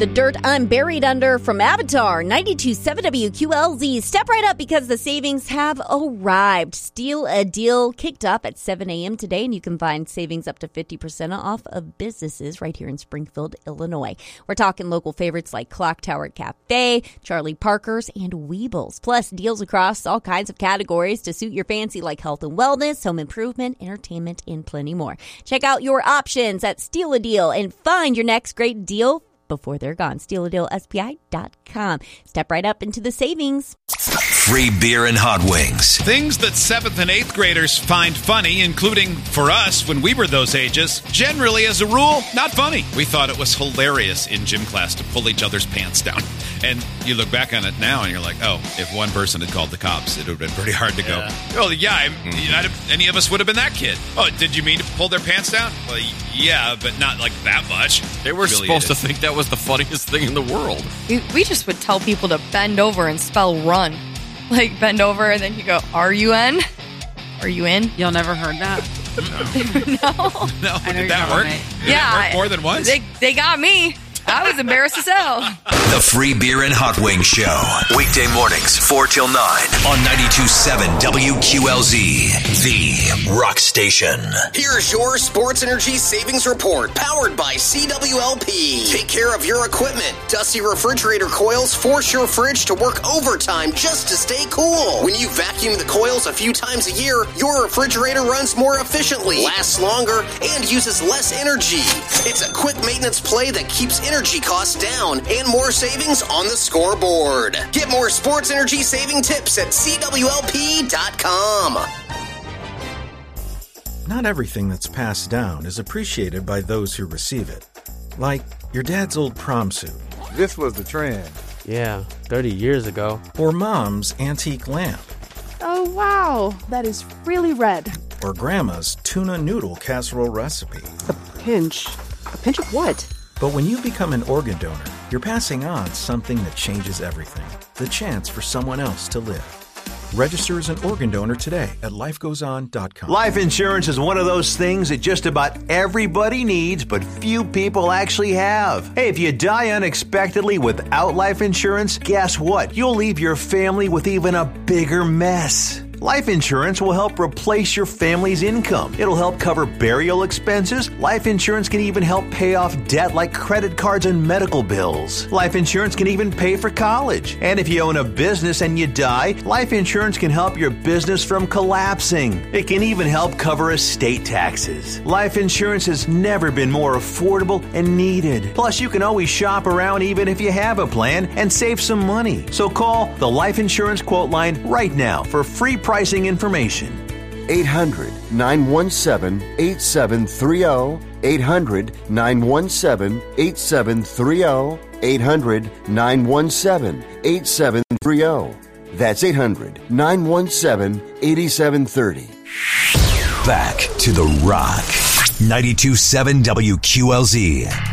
the dirt I'm buried under from Avatar, 92.7 WQLZ. Step right up because the savings have arrived. Steal a Deal kicked up at 7 a.m. today, and you can find savings up to 50% off of businesses right here in Springfield, Illinois. We're talking local favorites like Clock Tower Cafe, Charlie Parker's, and Weebles. Plus, deals across all kinds of categories to suit your fancy like health and wellness, home improvement, entertainment, and plenty more. Check out your options at Steal a Deal and find your next great deal before they're gone. StealADealSPI.com. Step right up into the savings. Free beer and hot wings. Things that 7th and 8th graders find funny, including for us when we were those ages, generally as a rule, not funny. We thought it was hilarious in gym class to pull each other's pants down. And you look back on it now and you're like, oh, if one person had called the cops, it would have been pretty hard to go, oh, yeah, any of us would have been that kid. Oh, did you mean to pull their pants down? Well, yeah, but not like that much. They were supposed to think that was the funniest thing in the world. We just would tell people to bend over and spell run. Like, bend over, and then you go, R-U-N? Are you in? Y'all never heard that? No. No, did that work? Did that work more than once? They got me. I was embarrassed as hell. The Free Beer and Hot Wings Show. Weekday mornings, 4 till 9 on 92.7 WQLZ, the rock station. Here's your Sports Energy Savings Report, powered by CWLP. Take care of your equipment. Dusty refrigerator coils force your fridge to work overtime just to stay cool. When you vacuum the coils a few times a year, your refrigerator runs more efficiently, lasts longer, and uses less energy. It's a quick maintenance play that keeps energy costs down and more savings on the scoreboard. Get more sports energy saving tips at CWLP.com. Not everything that's passed down is appreciated by those who receive it. Like your dad's old prom suit. This was the trend. Yeah, 30 years ago. Or mom's antique lamp. Oh, wow. That is really red. Or grandma's tuna noodle casserole recipe. A pinch. A pinch of what? But when you become an organ donor, you're passing on something that changes everything. The chance for someone else to live. Register as an organ donor today at lifegoeson.com. Life insurance is one of those things that just about everybody needs, but few people actually have. Hey, if you die unexpectedly without life insurance, guess what? You'll leave your family with even a bigger mess. Life insurance will help replace your family's income. It'll help cover burial expenses. Life insurance can even help pay off debt like credit cards and medical bills. Life insurance can even pay for college. And if you own a business and you die, life insurance can help your business from collapsing. It can even help cover estate taxes. Life insurance has never been more affordable and needed. Plus, you can always shop around even if you have a plan and save some money. So call the Life Insurance Quote Line right now for free pricing information. 800-917-8730. 800-917-8730. 800-917-8730. That's 800-917-8730. Back to the Rock. 92.7 WQLZ.